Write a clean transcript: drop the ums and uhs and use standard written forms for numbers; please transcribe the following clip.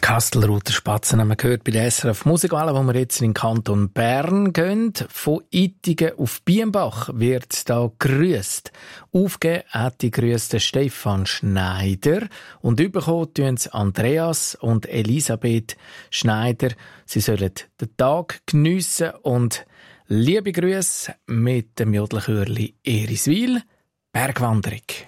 Kastelruther Spatzen haben wir gehört bei der SRF Musikwelle, wo wir jetzt in den Kanton Bern gehen. Von Ittigen auf Bienbach wird da grüßt. Aufgegeben hat die grüßte Stefan Schneider und bekommen tun es Andreas und Elisabeth Schneider. Sie sollen den Tag geniessen und liebe Grüße mit dem Jodelchörli Eriswil, Bergwanderung.